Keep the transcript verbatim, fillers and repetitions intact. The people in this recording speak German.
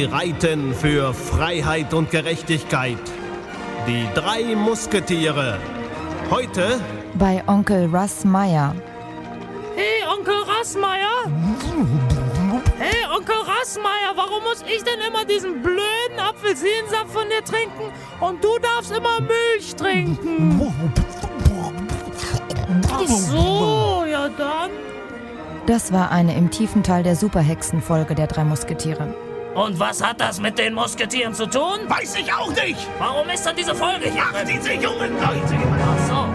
Sie reiten für Freiheit und Gerechtigkeit. Die drei Musketiere. Heute bei Onkel Russ Meyer. Hey, Onkel Rassmeier! Hey, Onkel Rassmeier, warum muss ich denn immer diesen blöden Apfelsinensaft von dir trinken und du darfst immer Milch trinken? Ach so, ja dann. Das war eine im tiefen Teil der Superhexen-Folge der drei Musketiere. Und was hat das mit den Musketieren zu tun? weiß ich auch nicht. Warum ist dann diese Folge hier? Ach, diese jungen Leute. Ach so.